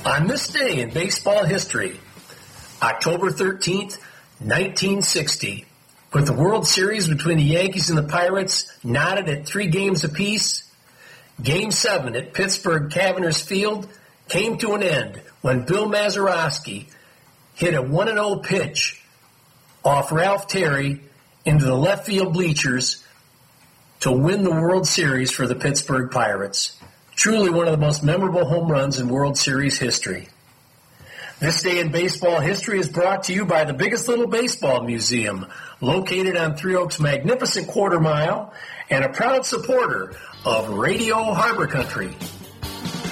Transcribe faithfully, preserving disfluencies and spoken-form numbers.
On this day in baseball history, October thirteenth, nineteen sixty, with the World Series between the Yankees and the Pirates knotted at three games apiece, Game seven at Pittsburgh Cavernous Field came to an end when Bill Mazeroski hit a one and oh pitch off Ralph Terry into the left field bleachers to win the World Series for the Pittsburgh Pirates. Truly one of the most memorable home runs in World Series history. This day in baseball history is brought to you by the Biggest Little Baseball Museum, located on Three Oaks' magnificent quarter mile, and a proud supporter of Radio Harbor Country.